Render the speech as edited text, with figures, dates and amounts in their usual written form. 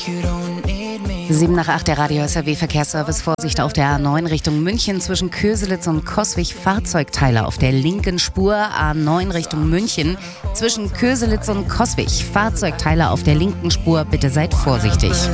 7 nach 8, der Radio SAW Verkehrsservice. Vorsicht auf der A9 Richtung München zwischen Köselitz und Coswig. Fahrzeugteile auf der linken Spur. A9 Richtung München zwischen Köselitz und Coswig. Fahrzeugteile auf der linken Spur. Bitte seid vorsichtig.